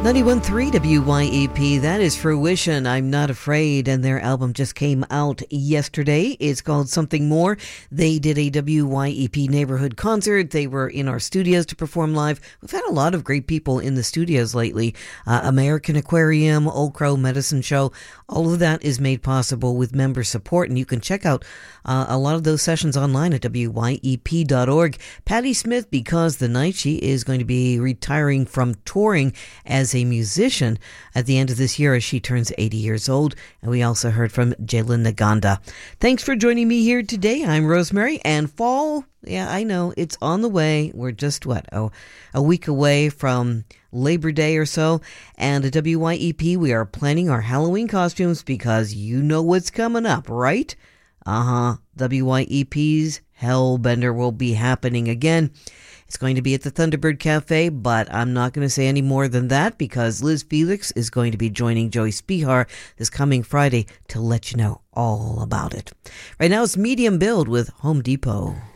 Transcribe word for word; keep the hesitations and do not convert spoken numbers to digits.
ninety-one point three W Y E P, that is Fruition, I'm Not Afraid, and their album just came out yesterday. It's called Something More. They did a W Y E P neighborhood concert. They were in our studios to perform live. We've had a lot of great people in the studios lately. Uh, American Aquarium, Old Crow Medicine Show, all of that is made possible with member support, and you can check out uh, a lot of those sessions online at W Y E P dot org. Patti Smith, because the night she is going to be retiring from touring as a musician at the end of this year as she turns eighty years old. And we also heard from Jalen Naganda. Thanks for joining me here today. I'm Rosemary, and fall, yeah, I know, it's on the way. We're just, what, oh, a week away from Labor Day or so. And at W Y E P, we are planning our Halloween costumes because you know what's coming up, right? Uh-huh. W Y E P's Hellbender will be happening again. It's going to be at the Thunderbird Cafe, but I'm not going to say any more than that because Liz Felix is going to be joining Joey Spihar this coming Friday to let you know all about it. Right now it's Medium Build with Home Depot.